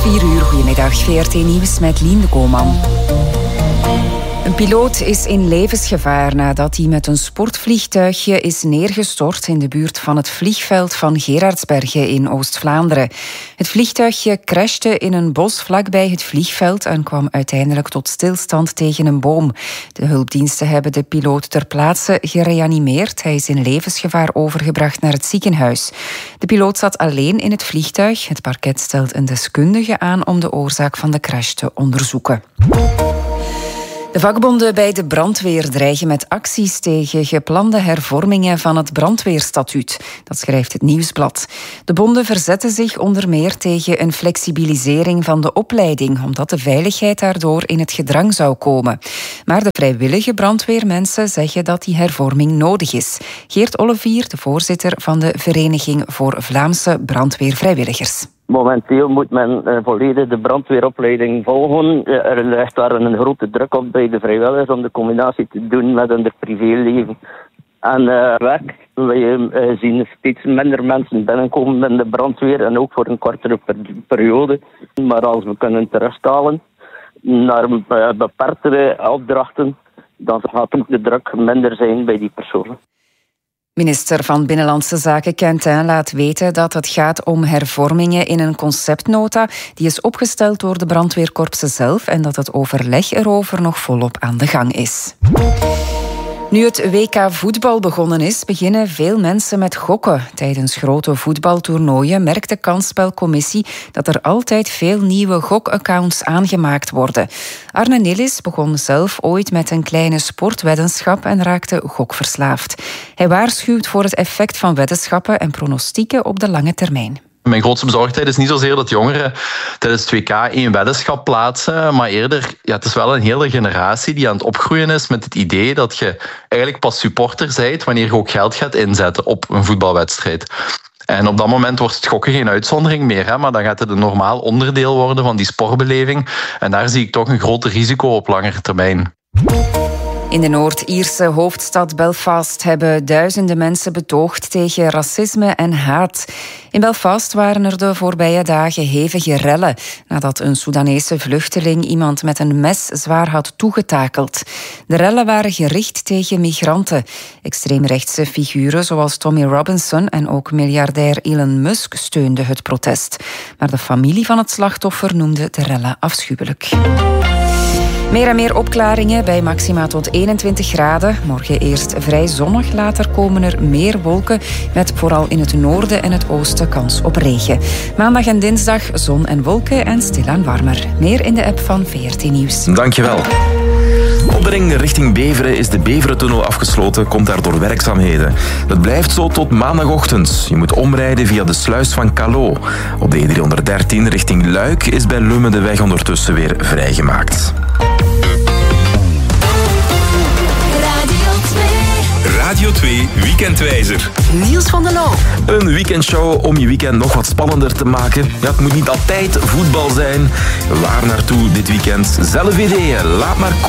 4 uur, goedemiddag. VRT Nieuws met Lien de Koolman. Een piloot is in levensgevaar nadat hij met een sportvliegtuigje is neergestort in de buurt van het vliegveld van Gerardsbergen in Oost-Vlaanderen. Het vliegtuigje crashte in een bos vlakbij het vliegveld en kwam uiteindelijk tot stilstand tegen een boom. De hulpdiensten hebben de piloot ter plaatse gereanimeerd. Hij is in levensgevaar overgebracht naar het ziekenhuis. De piloot zat alleen in het vliegtuig. Het parket stelt een deskundige aan om de oorzaak van de crash te onderzoeken. De vakbonden bij de brandweer dreigen met acties tegen geplande hervormingen van het brandweerstatuut. Dat schrijft het Nieuwsblad. De bonden verzetten zich onder meer tegen een flexibilisering van de opleiding, omdat de veiligheid daardoor in het gedrang zou komen. Maar de vrijwillige brandweermensen zeggen dat die hervorming nodig is. Geert Ollevier, de voorzitter van de Vereniging voor Vlaamse Brandweervrijwilligers. Momenteel moet men volledig de brandweeropleiding volgen. Er ligt daar een grote druk op bij de vrijwilligers om de combinatie te doen met hun privéleven en werk. Wij zien steeds minder mensen binnenkomen in de brandweer en ook voor een kortere periode. Maar als we kunnen terugstalen naar beperktere opdrachten, dan gaat ook de druk minder zijn bij die personen. Minister van Binnenlandse Zaken Quentin laat weten dat het gaat om hervormingen in een conceptnota die is opgesteld door de brandweerkorpsen zelf en dat het overleg erover nog volop aan de gang is. Nu het WK voetbal begonnen is, beginnen veel mensen met gokken. Tijdens grote voetbaltoernooien merkt de kansspelcommissie dat er altijd veel nieuwe gokaccounts aangemaakt worden. Arne Nillis begon zelf ooit met een kleine sportweddenschap en raakte gokverslaafd. Hij waarschuwt voor het effect van weddenschappen en pronostieken op de lange termijn. Mijn grootste bezorgdheid is niet zozeer dat jongeren tijdens het WK één weddenschap plaatsen, maar eerder, het is wel een hele generatie die aan het opgroeien is met het idee dat je eigenlijk pas supporter bent wanneer je ook geld gaat inzetten op een voetbalwedstrijd. En op dat moment wordt het gokken geen uitzondering meer, maar dan gaat het een normaal onderdeel worden van die sportbeleving. En daar zie ik toch een groter risico op langere termijn. In de Noord-Ierse hoofdstad Belfast hebben duizenden mensen betoogd tegen racisme en haat. In Belfast waren er de voorbije dagen hevige rellen nadat een Soedanese vluchteling iemand met een mes zwaar had toegetakeld. De rellen waren gericht tegen migranten. Extreemrechtse figuren zoals Tommy Robinson en ook miljardair Elon Musk steunden het protest. Maar de familie van het slachtoffer noemde de rellen afschuwelijk. Meer en meer opklaringen bij maxima tot 21 graden. Morgen eerst vrij zonnig, later komen er meer wolken met vooral in het noorden en het oosten kans op regen. Maandag en dinsdag zon en wolken en stilaan warmer. Meer in de app van VRT Nieuws. Dankjewel. Op de ring richting Beveren is de Beverentunnel afgesloten, komt daardoor werkzaamheden. Dat blijft zo tot maandagochtend. Je moet omrijden via de sluis van Callot. Op de E313 richting Luik is bij Lummen de weg ondertussen weer vrijgemaakt. Radio 2 Weekendwijzer. Niels van den Loop. Een weekendshow om je weekend nog wat spannender te maken. Ja, het moet niet altijd voetbal zijn. Waar naartoe dit weekend? Zelf ideeën. Laat maar komen.